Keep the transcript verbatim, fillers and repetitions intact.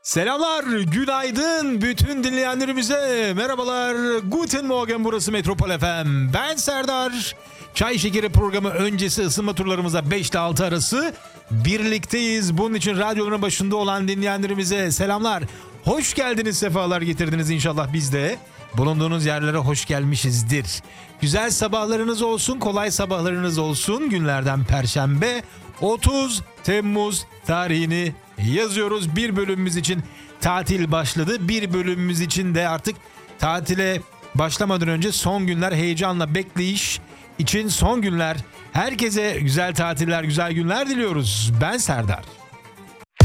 Selamlar, günaydın bütün dinleyenlerimize. Merhabalar, Guten Morgen, burası Metropol F M. Ben Serdar. Çay Şekeri programı öncesi ısınma turlarımıza beş ile altı arası birlikteyiz. Bunun için radyoların başında olan dinleyenlerimize selamlar. Hoş geldiniz, sefalar getirdiniz inşallah biz de. Bulunduğunuz yerlere hoş gelmişizdir. Güzel sabahlarınız olsun, kolay sabahlarınız olsun. Günlerden Perşembe otuz Temmuz tarihini yazıyoruz. Bir bölümümüz için tatil başladı. Bir bölümümüz için de artık tatile başlamadan önce son günler, heyecanla bekleyiş için son günler. Herkese güzel tatiller, güzel günler diliyoruz. Ben Serdar.